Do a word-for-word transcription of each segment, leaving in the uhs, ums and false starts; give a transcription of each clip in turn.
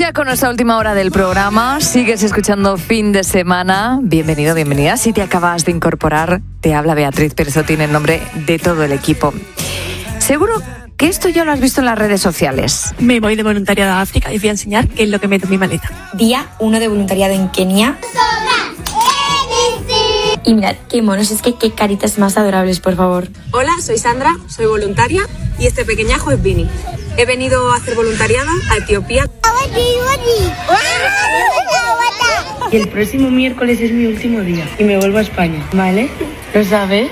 Ya con nuestra última hora del programa, sigues escuchando Fin de Semana. Bienvenido, bienvenida. Si te acabas de incorporar, te habla Beatriz Pérez-Otín en nombre de todo el equipo. Seguro que esto ya lo has visto en las redes sociales. Me voy de voluntariado a África y voy a enseñar qué es lo que meto en mi maleta. Día uno de voluntariado en Kenia. Y mirad, qué monos, es que qué caritas más adorables, por favor. Hola, soy Sandra, soy voluntaria y este pequeñajo es Vini. He venido a hacer voluntariado a Etiopía. Y el próximo miércoles es mi último día y me vuelvo a España, ¿vale? ¿Lo sabes?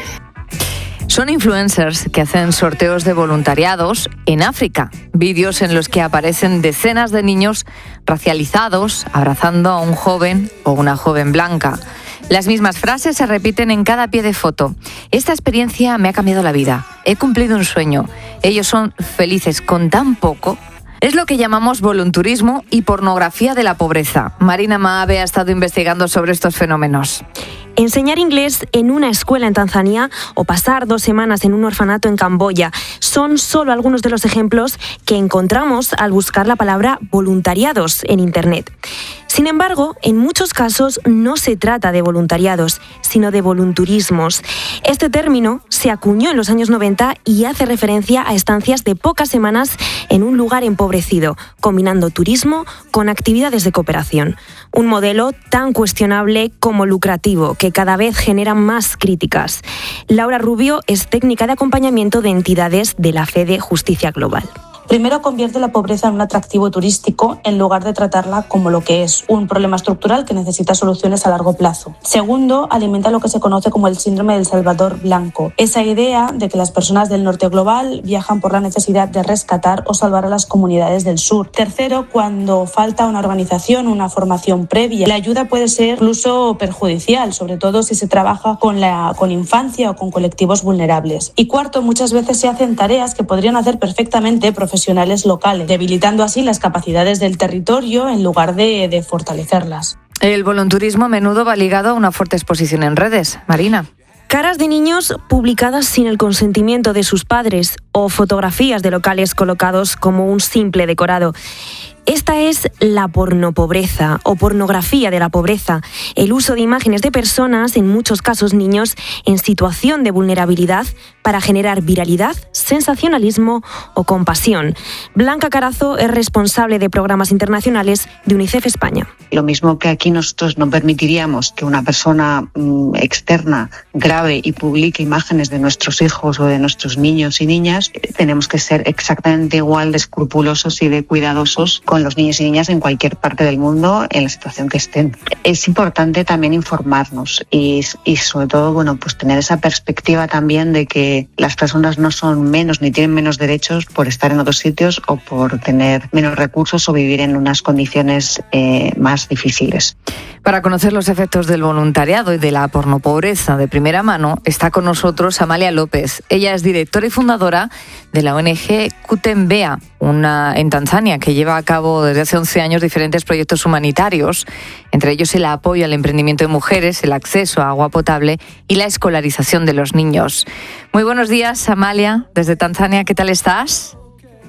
Son influencers que hacen sorteos de voluntariados en África. Vídeos en los que aparecen decenas de niños racializados abrazando a un joven o una joven blanca. Las mismas frases se repiten en cada pie de foto. Esta experiencia me ha cambiado la vida. He cumplido un sueño. Ellos son felices con tan poco. Es lo que llamamos volunturismo y pornografía de la pobreza. Marina Maabe ha estado investigando sobre estos fenómenos. Enseñar inglés en una escuela en Tanzania o pasar dos semanas en un orfanato en Camboya son solo algunos de los ejemplos que encontramos al buscar la palabra voluntariados en Internet. Sin embargo, en muchos casos no se trata de voluntariados, sino de volunturismos. Este término se acuñó en los años noventa y hace referencia a estancias de pocas semanas en un lugar empobrecido, combinando turismo con actividades de cooperación. Un modelo tan cuestionable como lucrativo, que cada vez genera más críticas. Laura Rubio es técnica de acompañamiento de entidades de la Fede Justicia Global. Primero, convierte la pobreza en un atractivo turístico en lugar de tratarla como lo que es, un problema estructural que necesita soluciones a largo plazo. Segundo, alimenta lo que se conoce como el síndrome del Salvador Blanco, esa idea de que las personas del norte global viajan por la necesidad de rescatar o salvar a las comunidades del sur. Tercero, cuando falta una organización, una formación previa, la ayuda puede ser incluso perjudicial, sobre todo si se trabaja con la con infancia o con colectivos vulnerables. Y cuarto, muchas veces se hacen tareas que podrían hacer perfectamente profesionales profesionales locales, debilitando así las capacidades del territorio en lugar de, de fortalecerlas. El volunturismo a menudo va ligado a una fuerte exposición en redes. Marina. Caras de niños publicadas sin el consentimiento de sus padres o fotografías de locales colocados como un simple decorado. Esta es la pornopobreza o pornografía de la pobreza, el uso de imágenes de personas, en muchos casos niños, en situación de vulnerabilidad para generar viralidad, sensacionalismo o compasión. Blanca Carazo es responsable de programas internacionales de UNICEF España. Lo mismo que aquí nosotros no permitiríamos que una persona mm, externa grabe y publique imágenes de nuestros hijos o de nuestros niños y niñas, tenemos que ser exactamente igual de escrupulosos y de cuidadosos con los niños y niñas en cualquier parte del mundo, en la situación que estén. Es importante también informarnos y, y sobre todo, bueno, pues tener esa perspectiva también de que las personas no son menos ni tienen menos derechos por estar en otros sitios o por tener menos recursos o vivir en unas condiciones eh, más difíciles. Para conocer los efectos del voluntariado y de la pornopobreza de primera mano, está con nosotros Amalia López. Ella es directora y fundadora de la O N G Kutembea, una en Tanzania, que lleva a cabo desde hace once años diferentes proyectos humanitarios, entre ellos el apoyo al emprendimiento de mujeres, el acceso a agua potable y la escolarización de los niños. Muy buenos días, Amalia, desde Tanzania, ¿qué tal estás?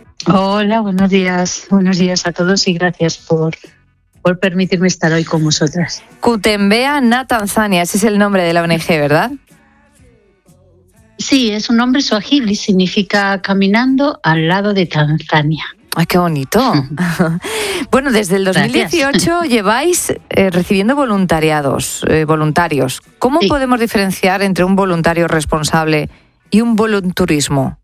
Hola, buenos días. Buenos días a todos y gracias por, por permitirme estar hoy con vosotras. Kutembea na Tanzania, ese es el nombre de la O N G, ¿verdad? Sí, es un nombre suajili, significa caminando al lado de Tanzania. ¡Ay, qué bonito! Bueno, desde el dos mil dieciocho Gracias. lleváis eh, recibiendo voluntariados, eh, voluntarios. ¿Cómo sí. podemos diferenciar entre un voluntario responsable y un volunturismo?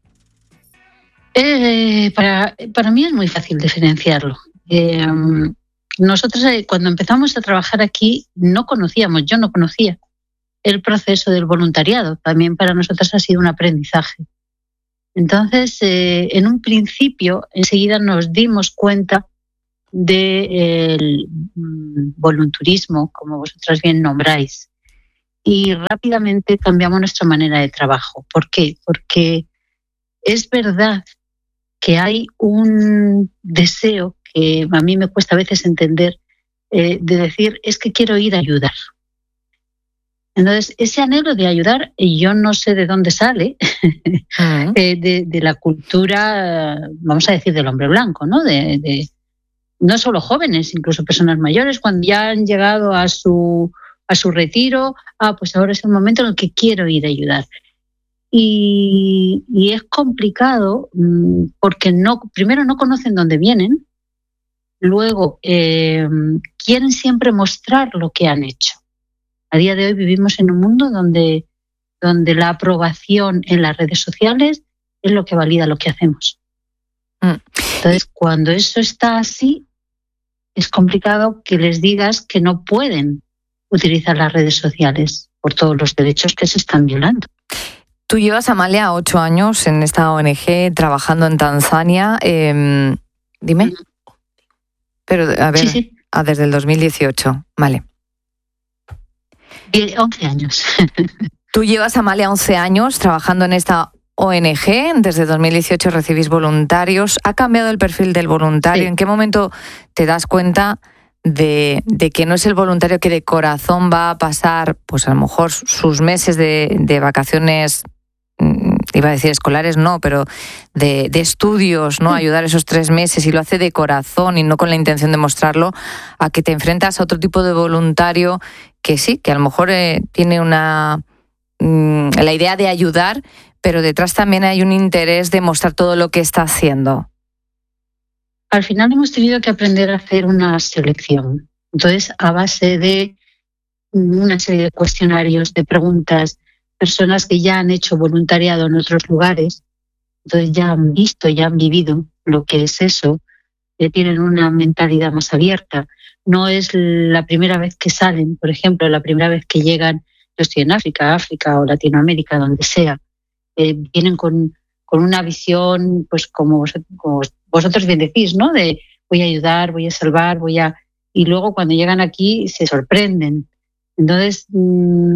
Eh, para, para mí es muy fácil diferenciarlo. Eh, nosotros eh, cuando empezamos a trabajar aquí no conocíamos, yo no conocía el proceso del voluntariado. También para nosotros ha sido un aprendizaje. Entonces, eh, en un principio, enseguida nos dimos cuenta del volunturismo, como vosotras bien nombráis, y rápidamente cambiamos nuestra manera de trabajo. ¿Por qué? Porque es verdad que hay un deseo que a mí me cuesta a veces entender, eh, de decir, es que quiero ir a ayudar. Entonces, ese anhelo de ayudar, yo no sé de dónde sale, uh-huh. de, de, de la cultura, vamos a decir, del hombre blanco, ¿no? De, de, no solo jóvenes, incluso personas mayores, cuando ya han llegado a su, a su retiro, ah, pues ahora es el momento en el que quiero ir a ayudar. Y, y es complicado porque no, primero no conocen dónde vienen, luego eh, quieren siempre mostrar lo que han hecho. A día de hoy vivimos en un mundo donde, donde la aprobación en las redes sociales es lo que valida lo que hacemos. Mm. Entonces, cuando eso está así, es complicado que les digas que no pueden utilizar las redes sociales por todos los derechos que se están violando. Tú llevas, Amalia, ocho años en esta O N G trabajando en Tanzania. Eh, dime. Pero, a ver, sí, sí. Ah, desde el dos mil dieciocho. Vale. once años. Tú llevas, Amalia, once años trabajando en esta O N G. Desde dos mil dieciocho recibís voluntarios. ¿Ha cambiado el perfil del voluntario? Sí. ¿En qué momento te das cuenta de, de que no es el voluntario que de corazón va a pasar, pues a lo mejor sus meses de, de vacaciones, iba a decir escolares, no, pero de, de estudios, ¿no? Ayudar esos tres meses y lo hace de corazón y no con la intención de mostrarlo, a que te enfrentas a otro tipo de voluntario que sí, que a lo mejor eh, tiene una mmm, la idea de ayudar, pero detrás también hay un interés de mostrar todo lo que está haciendo? Al final hemos tenido que aprender a hacer una selección. Entonces, a base de una serie de cuestionarios, de preguntas, personas que ya han hecho voluntariado en otros lugares, entonces ya han visto, ya han vivido lo que es eso, que tienen una mentalidad más abierta. No es la primera vez que salen, por ejemplo, la primera vez que llegan, yo estoy en África, África o Latinoamérica, donde sea, eh, vienen con, con una visión, pues como vosotros, como vosotros bien decís, ¿no? De voy a ayudar, voy a salvar, voy a... Y luego cuando llegan aquí se sorprenden. Entonces... Mmm,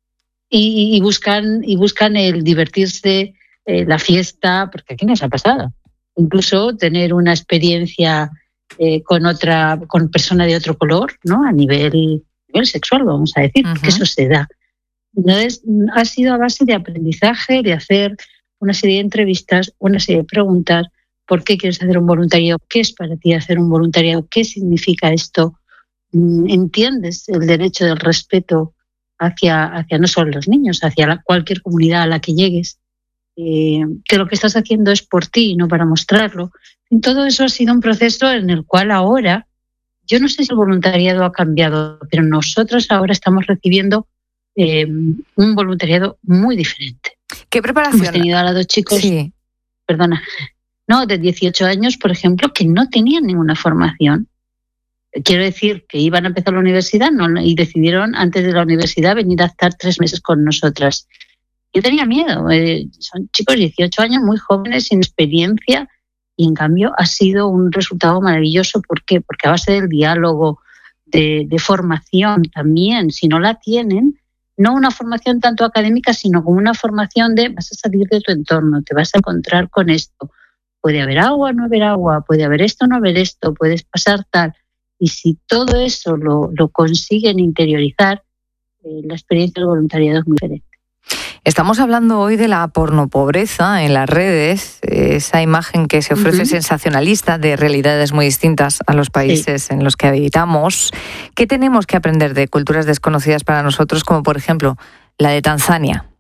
Y, y buscan y buscan el divertirse, eh, la fiesta, porque aquí nos ha pasado. Incluso tener una experiencia eh, con otra, con persona de otro color, ¿no? A nivel, nivel sexual, vamos a decir, uh-huh. porque eso se da. Entonces, ha sido a base de aprendizaje, de hacer una serie de entrevistas, una serie de preguntas. ¿Por qué quieres hacer un voluntariado? ¿Qué es para ti hacer un voluntariado? ¿Qué significa esto? ¿Entiendes el derecho del respeto hacia, hacia no solo los niños, hacia la, cualquier comunidad a la que llegues, eh, que lo que estás haciendo es por ti, no para mostrarlo? Y todo eso ha sido un proceso en el cual ahora, yo no sé si el voluntariado ha cambiado, pero nosotros ahora estamos recibiendo eh, un voluntariado muy diferente. ¿Qué preparación? Hemos tenido a dos chicos, sí. perdona, no, de dieciocho años, por ejemplo, que no tenían ninguna formación. Quiero decir que iban a empezar la universidad no, y decidieron antes de la universidad venir a estar tres meses con nosotras. Yo tenía miedo, eh, son chicos de dieciocho años, muy jóvenes, sin experiencia, y en cambio ha sido un resultado maravilloso. ¿Por qué? Porque a base del diálogo, de, de formación también, si no la tienen, no una formación tanto académica, sino como una formación de vas a salir de tu entorno, te vas a encontrar con esto. Puede haber agua, no haber agua, puede haber esto, no haber esto, puedes pasar tal. Y si todo eso lo, lo consiguen interiorizar, eh, la experiencia del voluntariado es muy diferente. Estamos hablando hoy de la pornopobreza en las redes, esa imagen que se ofrece uh-huh. sensacionalista de realidades muy distintas a los países sí. en los que habitamos. ¿Qué tenemos que aprender de culturas desconocidas para nosotros, como por ejemplo la de Tanzania?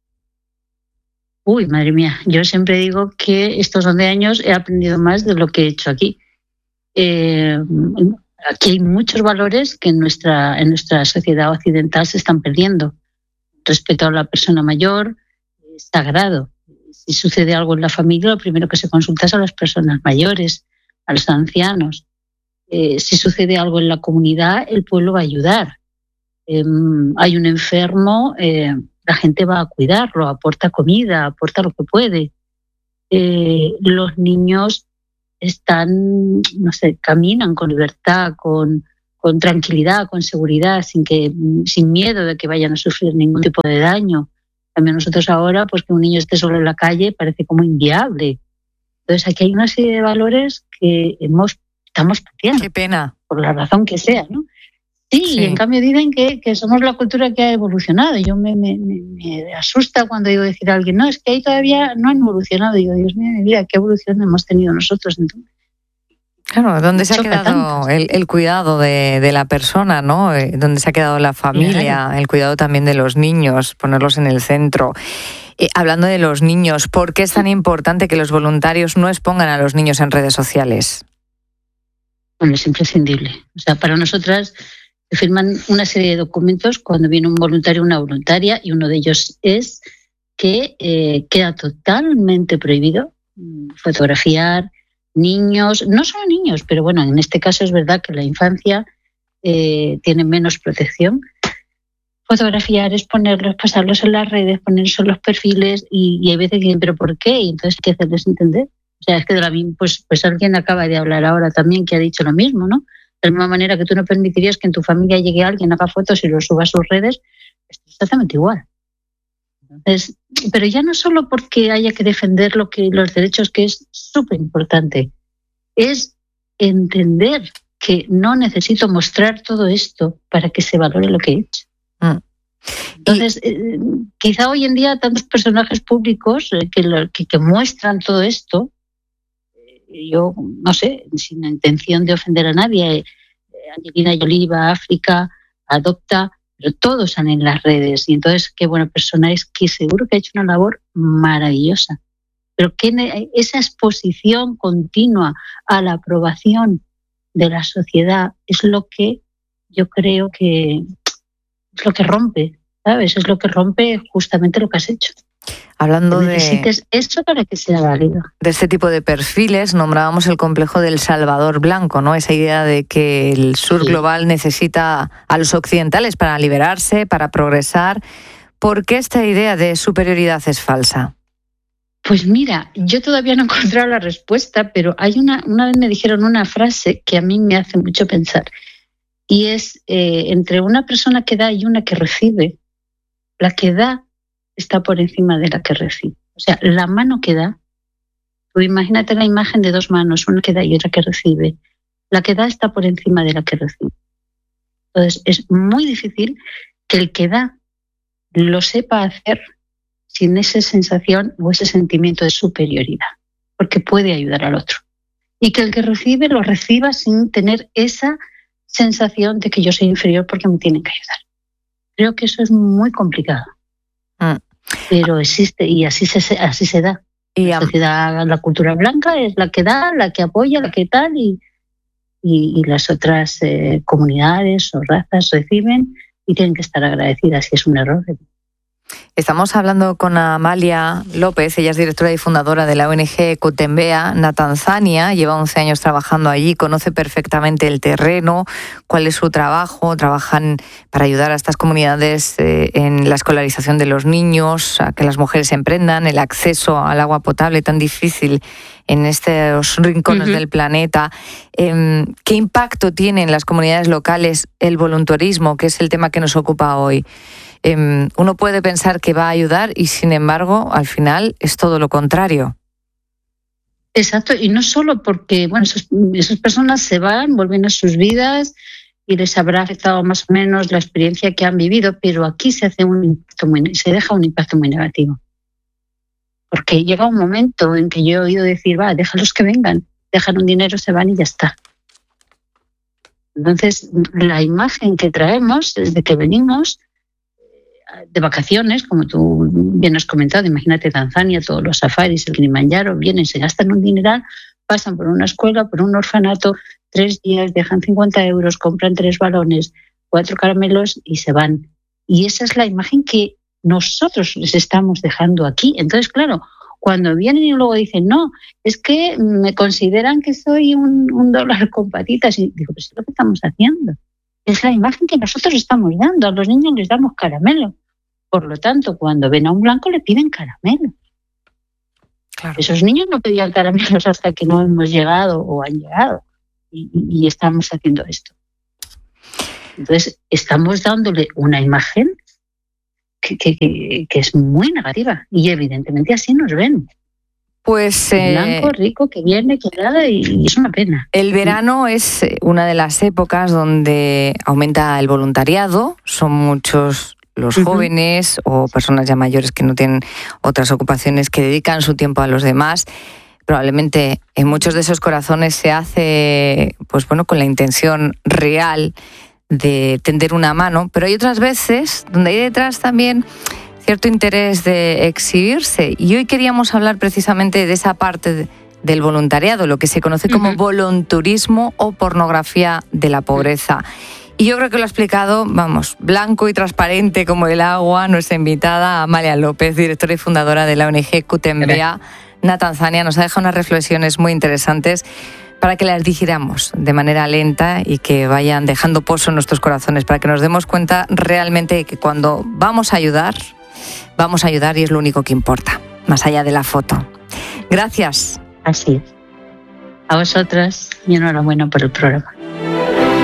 Uy, madre mía, yo siempre digo que estos once años he aprendido más de lo que he hecho aquí. Eh, Aquí hay muchos valores que en nuestra, en nuestra sociedad occidental se están perdiendo. Respeto a la persona mayor es sagrado. Si sucede algo en la familia, lo primero que se consulta es a las personas mayores, a los ancianos. Eh, si sucede algo en la comunidad, el pueblo va a ayudar. Eh, hay un enfermo, eh, la gente va a cuidarlo, aporta comida, aporta lo que puede. Eh, los niños están, no sé, caminan con libertad, con, con tranquilidad, con seguridad, sin que, sin miedo de que vayan a sufrir ningún tipo de daño. También nosotros ahora, pues que un niño esté solo en la calle parece como inviable. Entonces aquí hay una serie de valores que hemos, estamos perdiendo. Qué pena. Por la razón que sea, ¿no? Sí, sí. Y en cambio dicen que, que somos la cultura que ha evolucionado. Yo me, me, me, me asusta cuando digo decir a alguien, no, es que ahí todavía no han evolucionado. Digo, Dios mío, mi vida, ¿qué evolución hemos tenido nosotros entonces? Claro, ¿dónde se ha quedado el, el cuidado de, de la persona, ¿no? ¿Dónde se ha quedado la familia, claro. El cuidado también de los niños, ponerlos en el centro? Eh, hablando de los niños, ¿por qué es tan importante que los voluntarios no expongan a los niños en redes sociales? Bueno, es imprescindible. O sea, para nosotras se firman una serie de documentos cuando viene un voluntario o una voluntaria, y uno de ellos es que eh, queda totalmente prohibido fotografiar niños, no solo niños, pero bueno, en este caso es verdad que la infancia eh, tiene menos protección. Fotografiar, exponerlos, pasarlos en las redes, ponerlos en los perfiles, y, y hay veces que dicen, ¿pero por qué? Y entonces hay que hacerles entender. O sea, es que de la, pues, pues alguien acaba de hablar ahora también que ha dicho lo mismo, ¿no? De la misma manera que tú no permitirías que en tu familia llegue alguien, haga fotos y los suba a sus redes, es exactamente igual. Entonces, pero ya no solo porque haya que defender lo que los derechos, que es súper importante, es entender que no necesito mostrar todo esto para que se valore lo que he hecho. Mm. Entonces, eh, quizá hoy en día tantos personajes públicos eh, que, lo, que, que muestran todo esto, eh, yo no sé, sin la intención de ofender a nadie, eh, Angelina Jolie va a África, adopta, pero todos salen en las redes, y entonces qué buena persona es, que seguro que ha hecho una labor maravillosa, pero que esa exposición continua a la aprobación de la sociedad es lo que yo creo que es lo que rompe, ¿sabes? Es lo que rompe justamente lo que has hecho. Hablando necesites de eso para que sea válido. De este tipo de perfiles, nombrábamos el complejo del Salvador Blanco, ¿no? Esa idea de que el sur sí. global necesita a los occidentales para liberarse, para progresar. ¿Por qué esta idea de superioridad es falsa? Pues mira, yo todavía no he encontrado la respuesta, pero hay una, una vez me dijeron una frase que a mí me hace mucho pensar, y es eh, entre una persona que da y una que recibe, la que da está por encima de la que recibe. O sea, la mano que da, tú imagínate la imagen de dos manos, una que da y otra que recibe. La que da está por encima de la que recibe. Entonces, es muy difícil que el que da lo sepa hacer sin esa sensación o ese sentimiento de superioridad, porque puede ayudar al otro. Y que el que recibe lo reciba sin tener esa sensación de que yo soy inferior porque me tienen que ayudar. Creo que eso es muy complicado. Mm. Pero existe y así se, así se da. Y la sociedad, la cultura blanca es la que da, la que apoya, la que tal, y, y, y las otras eh, comunidades o razas reciben y tienen que estar agradecidas, y es un error. Estamos hablando con Amalia López, ella es directora y fundadora de la O N G Kutembea na Tanzania, lleva once años trabajando allí, conoce perfectamente el terreno, cuál es su trabajo, trabajan para ayudar a estas comunidades eh, en la escolarización de los niños, a que las mujeres emprendan, el acceso al agua potable tan difícil en estos rincones uh-huh. del planeta. Eh, ¿Qué impacto tiene en las comunidades locales el voluntarismo, que es el tema que nos ocupa hoy? Eh, uno puede pensar que va a ayudar y, sin embargo, al final es todo lo contrario. Exacto, y no solo porque, bueno, esos, esas personas se van, vuelven a sus vidas y les habrá afectado más o menos la experiencia que han vivido, pero aquí se hace un impacto muy, se deja un impacto muy negativo. Porque llega un momento en que yo he oído decir, va, déjalos que vengan, dejan un dinero, se van y ya está. Entonces, la imagen que traemos desde que venimos de vacaciones, como tú bien has comentado, imagínate Tanzania, todos los safaris, el Kilimanjaro, vienen, se gastan un dineral, pasan por una escuela, por un orfanato, tres días, dejan cincuenta euros, compran tres balones, cuatro caramelos y se van. Y esa es la imagen que nosotros les estamos dejando aquí. Entonces, claro, cuando vienen y luego dicen, no, es que me consideran que soy un, un dólar con patitas, y digo, pues es lo que estamos haciendo. Es la imagen que nosotros estamos dando. A los niños les damos caramelo. Por lo tanto, cuando ven a un blanco le piden caramelo. Claro. Esos niños no pedían caramelos hasta que no hemos llegado o han llegado. Y, y estamos haciendo esto. Entonces, estamos dándole una imagen que, que, que, que es muy negativa. Y evidentemente así nos ven. Pues eh, blanco, rico, que viene, que nada, y es una pena. El verano es una de las épocas donde aumenta el voluntariado. Son muchos los uh-huh. jóvenes o personas ya mayores que no tienen otras ocupaciones, que dedican su tiempo a los demás. probablemente en muchos de esos corazones se hace, pues bueno, con la intención real de tender una mano, pero hay otras veces donde hay detrás también cierto interés de exhibirse. Y hoy queríamos hablar precisamente de esa parte de, del voluntariado, lo que se conoce como uh-huh. volunturismo o pornografía de la pobreza. Y yo creo que lo ha explicado, vamos, blanco y transparente como el agua, nuestra invitada Amalia López, directora y fundadora de la O N G Kutembea na Tanzania. Nos ha dejado unas reflexiones muy interesantes para que las digiramos de manera lenta y que vayan dejando pozo en nuestros corazones, para que nos demos cuenta realmente de que cuando vamos a ayudar, vamos a ayudar y es lo único que importa, más allá de la foto. Gracias. Así es. A vosotras y enhorabuena por el programa.